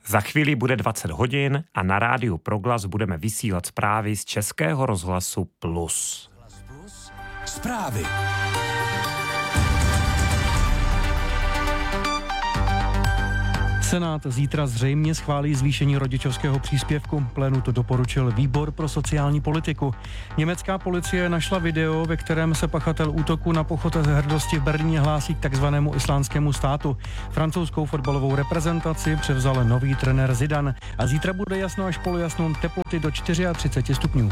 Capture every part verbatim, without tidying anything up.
Za chvíli bude dvacet hodin a na rádiu Proglas budeme vysílat zprávy z Českého rozhlasu Plus. Zprávy. Senát zítra zřejmě schválí zvýšení rodičovského příspěvku. Plénu to doporučil Výbor pro sociální politiku. Německá policie našla video, ve kterém se pachatel útoku na pochod z hrdosti v Berlíně hlásí k takzvanému islámskému státu. Francouzskou fotbalovou reprezentaci převzal nový trenér Zidane a zítra bude jasno až polojasno, teploty do třicet čtyři stupňů.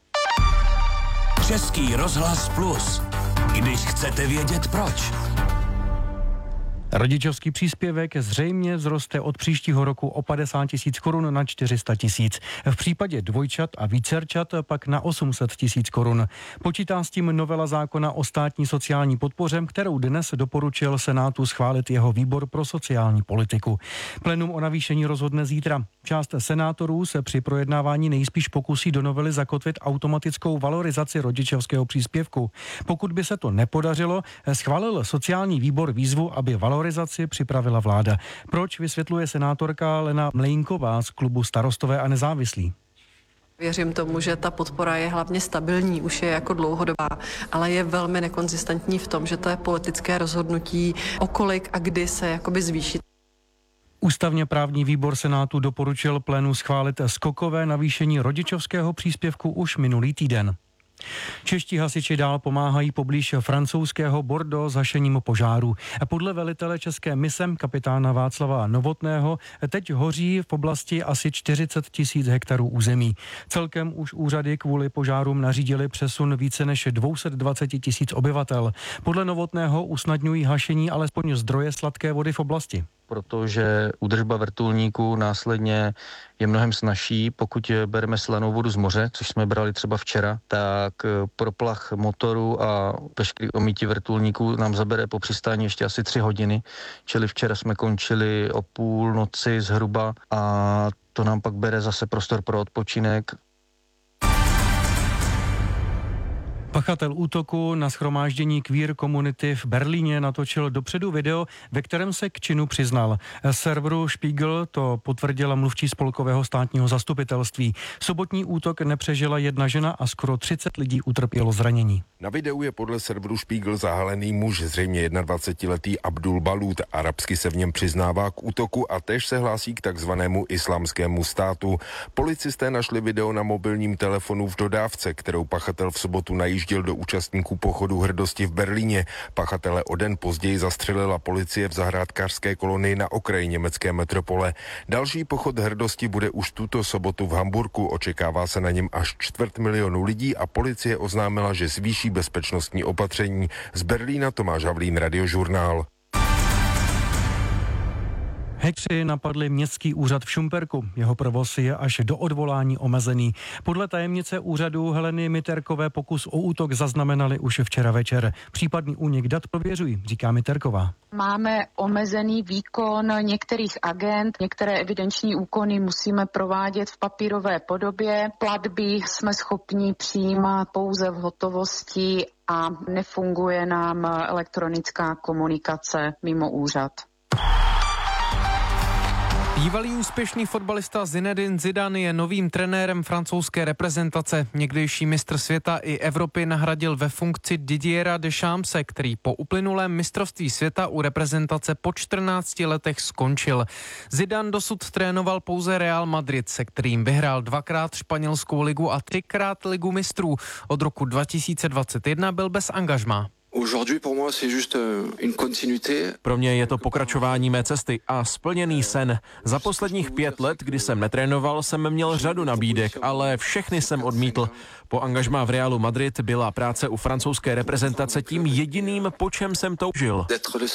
Český rozhlas Plus. Když chcete vědět proč. Rodičovský příspěvek zřejmě vzroste od příštího roku o padesát tisíc korun na čtyři sta tisíc. V případě dvojčat a vícerčat pak na osm set tisíc korun. Počítá s tím novela zákona o státní sociální podpoře, kterou dnes doporučil Senátu schválit jeho Výbor pro sociální politiku. Plénum o navýšení rozhodne zítra. Část senátorů se při projednávání nejspíš pokusí do novely zakotvit automatickou valorizaci rodičovského příspěvku. Pokud by se to nepodařilo, schválil sociální výbor výzvu, aby valorizaci připravila vláda. Proč, vysvětluje senátorka Lena Mlejnková z klubu Starostové a nezávislí. Věřím tomu, že ta podpora je hlavně stabilní, už je jako dlouhodobá, ale je velmi nekonzistentní v tom, že to je politické rozhodnutí, o kolik a kdy se jakoby zvýší. Ústavně právní výbor Senátu doporučil plénu schválit skokové navýšení rodičovského příspěvku už minulý týden. Čeští hasiči dál pomáhají poblíž francouzského Bordeaux s hašením požáru. Podle velitele české mise kapitána Václava Novotného teď hoří v oblasti asi čtyřicet tisíc hektarů území. Celkem už úřady kvůli požárům nařídili přesun více než dvě stě dvacet tisíc obyvatel. Podle Novotného usnadňují hašení alespoň zdroje sladké vody v oblasti. Protože údržba vrtulníků následně je mnohem snazší. Pokud bereme slanou vodu z moře, což jsme brali třeba včera, tak proplach motoru a veškerý omytí vrtulníků nám zabere po přistání ještě asi tři hodiny. Čili včera jsme končili o půl noci zhruba a to nám pak bere zase prostor pro odpočinek. Pachatel útoku na shromáždění queer komunity v Berlíně natočil dopředu video, ve kterém se k činu přiznal. Serveru Spiegel to potvrdila mluvčí spolkového státního zastupitelství. Sobotní útok nepřežila jedna žena a skoro třicet lidí utrpělo zranění. Na videu je podle serveru Spiegel zahalený muž, zřejmě dvacetiletý Abdul Balud. Arabsky se v něm přiznává k útoku a též se hlásí k takzvanému islámskému státu. Policisté našli video na mobilním telefonu v dodávce, kterou pachatel v sobotu najížděl do účastníků pochodu hrdosti v Berlíně. Pachatele o den později zastřelila policie v zahrádkářské kolonii na okraji německé metropole. Další pochod hrdosti bude už tuto sobotu v Hamburku. Očekává se na něm až čtvrt milionu lidí a policie oznámila, že zvýší bezpečnostní opatření. Z Berlína Tomáš Havlín, Radiožurnál. Hackři napadli městský úřad v Šumperku. Jeho provoz je až do odvolání omezený. Podle tajemnice úřadu Heleny Miterkové pokus o útok zaznamenali už včera večer. Případný únik dat prověřují, říká Miterková. Máme omezený výkon některých agent, některé evidenční úkony musíme provádět v papírové podobě. Platby jsme schopni přijímat pouze v hotovosti a nefunguje nám elektronická komunikace mimo úřad. Bývalý úspěšný fotbalista Zinedine Zidane je novým trenérem francouzské reprezentace. Někdejší mistr světa i Evropy nahradil ve funkci Didiera Deschampse, který po uplynulém mistrovství světa u reprezentace po čtrnácti letech skončil. Zidane dosud trénoval pouze Real Madrid, se kterým vyhrál dvakrát španělskou ligu a třikrát ligu mistrů. Od roku dva tisíce dvacet jedna byl bez angažmá. Pro mě je to pokračování mé cesty a splněný sen. Za posledních pět let, kdy jsem netrénoval, jsem měl řadu nabídek, ale všechny jsem odmítl. Po angažmá v Realu Madrid byla práce u francouzské reprezentace tím jediným, po čem jsem toužil.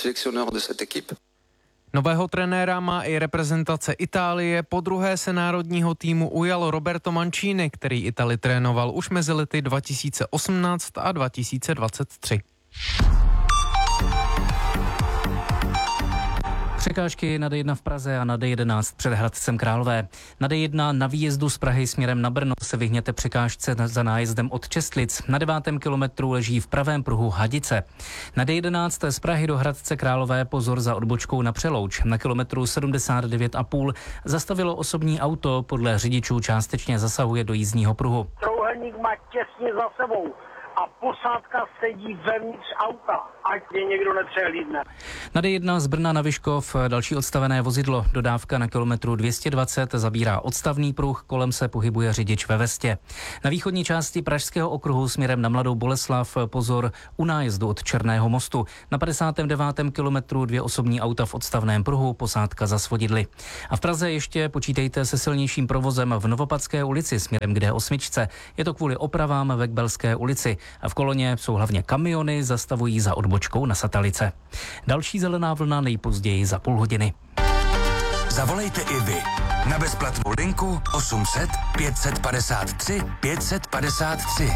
Nového trenéra má i reprezentace Itálie. Po druhé se národního týmu ujal Roberto Mancini, který Itálii trénoval už mezi lety dva tisíce osmnáct a dva tisíce dvacet tři. Překážky na D jedna v Praze a na D jedenáct před Hradcem Králové. Na D jedna na výjezdu z Prahy směrem na Brno se vyhněte překážce za nájezdem od Čestlic. Na devátém kilometru leží v pravém pruhu Hadice. Na D jedenáct z Prahy do Hradce Králové pozor za odbočkou na Přelouč. Na kilometru sedmdesát devět a půl zastavilo osobní auto, podle řidičů částečně zasahuje do jízdního pruhu. Trouhelník má těsně za sebou a posádka sedí vevnitř auta, ať je někdo nepřehlídne. Na D jedna z Brna na Vyškov další odstavené vozidlo. Dodávka na kilometru dvě stě dvacet zabírá odstavný pruh, kolem se pohybuje řidič ve vestě. Na východní části Pražského okruhu směrem na Mladou Boleslav pozor u nájezdu od Černého mostu. Na padesátém devátém kilometru dvě osobní auta v odstavném pruhu, posádka za svodidly. A v Praze ještě počítejte se silnějším provozem v Novopadské ulici směrem k D osm. Je to kvůli opravám ve Kbelské ulici. A v koloně jsou hlavně kamiony, zastavují za odbočkou na Satalice. Další zelená vlna nejpozději za půl hodiny. Zavolejte i vy na bezplatnou linku osm set pět set padesát tři pět set padesát tři.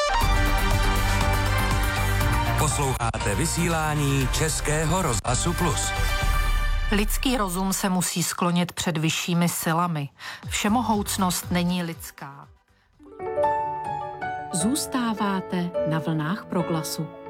Posloucháte vysílání Českého rozhlasu Plus. Lidský rozum se musí sklonit před vyššími silami. Všemohoucnost není lidská. Zůstáváte na vlnách Proglasu.